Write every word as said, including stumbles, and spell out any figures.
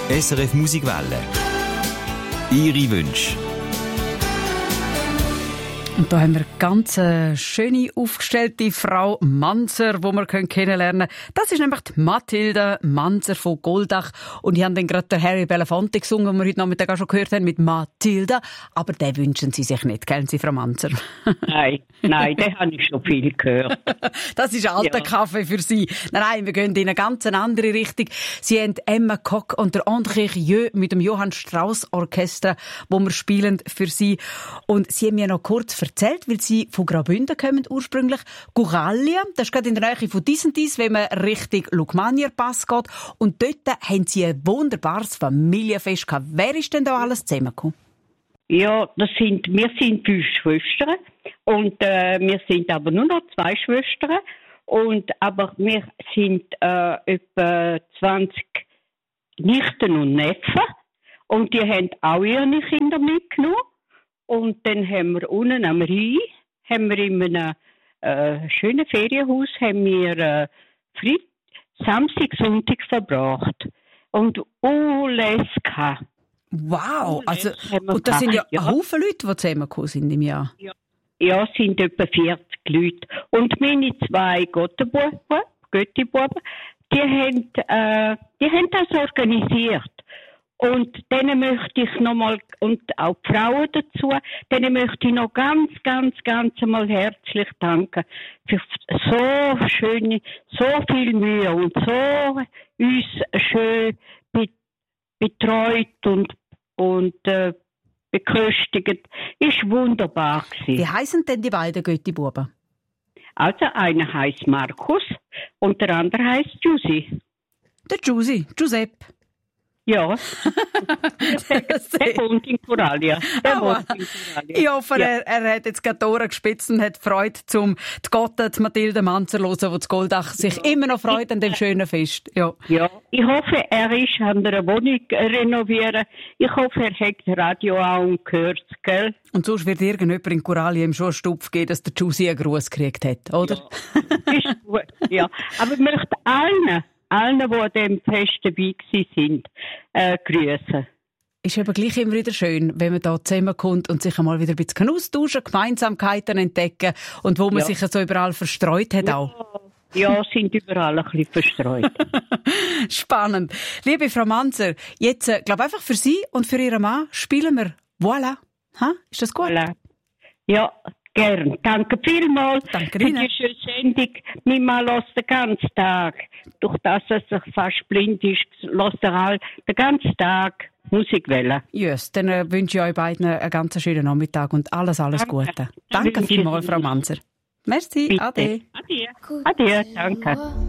S R F Musikwelle. Ihre Wünsche. Und da haben wir eine ganz äh, schöne, aufgestellte Frau Manzer, die wir kennenlernen können. Das ist nämlich die Mathilde Manzer von Goldach. Und ich habe dann gerade den Harry Belafonte gesungen, den wir heute Nachmittag auch schon gehört haben, mit Mathilde. Aber den wünschen Sie sich nicht, kennen Sie, Frau Manzer? Nein, nein, den habe ich schon viel gehört. Das ist alter ja. Kaffee für Sie. Nein, nein, wir gehen in eine ganz andere Richtung. Sie haben Emma Kock und der André Rieu mit dem Johann Strauss Orchester, wo wir spielen für Sie. Und Sie haben mir noch kurz erzählt, weil Sie von Graubünden kommen ursprünglich. Gurallia, das ist gerade in der Nähe von dies und dies, wenn man Richtung Lugmanier Pass geht. Und dort haben Sie ein wunderbares Familienfest gehabt. Wer ist denn da alles zusammengekommen? Ja, das sind, wir sind fünf Schwestern. Und äh, wir sind aber nur noch zwei Schwestern. Und, aber wir sind äh, etwa zwanzig Nichten und Neffen. Und die haben auch ihre Kinder mitgenommen. Und dann haben wir unten am Rhein, haben wir in einem äh, schönen Ferienhaus, haben wir äh, Freit- Samstag, Sonntag verbracht. Und alles gehabt. Wow, also, und das sind ja, ja. ein Haufen Leute, die zusammengekommen sind im Jahr. Ja, ja, es sind etwa vierzig Leute. Und meine zwei Götterbuben, Göttibuben, die haben, äh, die haben das organisiert. Und denen möchte ich nochmal, und auch die Frauen dazu, denen möchte ich noch ganz, ganz, ganz einmal herzlich danken für so schöne, so viel Mühe und so uns schön betreut und, und äh, beköstigt. Ist wunderbar gewesen. Wie heissen denn die beiden Göttibuben? Also einer heisst Markus und der andere heisst Giussi. Der Giussi, Giuseppe. Ja, der wohnt in Gurallia. Der oh, wohnt in Gurallia. Ich hoffe, ja. er, er hat jetzt gerade die Ohren gespitzt und hat Freude, zum die Gotte, die Mathilde Manzer zu hören, die zu Goldach sich ja. immer noch freut an dem schönen Fest. Ja. ja, ich hoffe, er ist an einer Wohnung renovieren. Ich hoffe, er hat das Radio auch und hört es, gell? Und sonst wird irgendjemand in Gurallia im Schulstupf geben, dass der Giussi einen Gruß gekriegt hat, oder? Ja, ist gut, ja. Aber ich möchte allen, allen, die an diesem Fest dabei sind, äh, grüßen. Ist aber gleich immer wieder schön, wenn man da zusammenkommt und sich einmal wieder ein bisschen austauschen, Gemeinsamkeiten entdecken und wo man ja. sich so überall verstreut hat ja. auch. Ja, sind überall ein bisschen verstreut. Spannend. Liebe Frau Manzer, jetzt, äh, glaube einfach für Sie und für Ihren Mann spielen wir «Voilà». Ha? Ist das gut? Voilà. Ja, gern. Danke vielmals Danke für Ihnen. die schöne Sendung. Mein Mann hört den ganzen Tag. Durch das, dass er fast blind ist, hört er halt den ganzen Tag Musikwelle. Yes, dann äh, wünsche ich euch beiden einen ganz schönen Nachmittag und alles, alles Danke. Gute. Danke vielmals, Frau Manzer. Merci, Bitte. ade. Ade. Ade, danke.